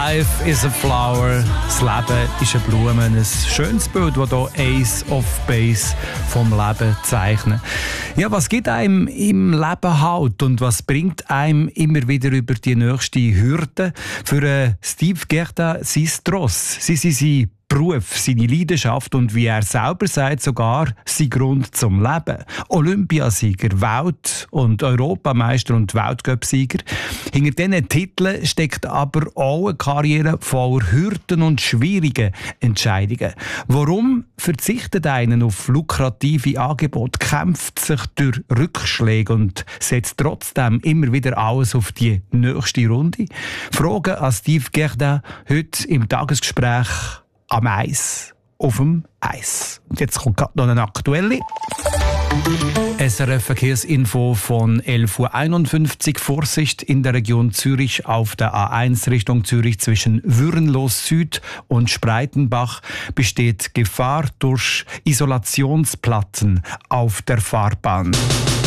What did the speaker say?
Life is a flower. Das Leben ist eine Blume. Ein schönes Bild, das hier Ace of Base vom Leben zeichnet. Ja, was gibt einem im Leben Halt und was bringt einem immer wieder über die nächste Hürde? Für Steve Gerda sein Tross, sein Beruf, seine Leidenschaft und wie er selber sagt, sogar sein Grund zum Leben. Olympiasieger, Welt- und Europameister und Weltcup-Sieger. Hinter diesen Titeln steckt aber auch eine Karriere voller Hürden und schwierigen Entscheidungen. Warum verzichtet einer auf lukrative Angebote, kämpft sich durch Rückschläge und setzt trotzdem immer wieder alles auf die nächste Runde? Fragen an Steve Gerda heute im Tagesgespräch am Eis, auf dem Eis. Und jetzt kommt gerade noch eine aktuelle. SRF Verkehrsinfo von 11.51 Uhr. Vorsicht in der Region Zürich auf der A1 Richtung Zürich zwischen Würenlos Süd und Spreitenbach besteht Gefahr durch Isolationsplatten auf der Fahrbahn.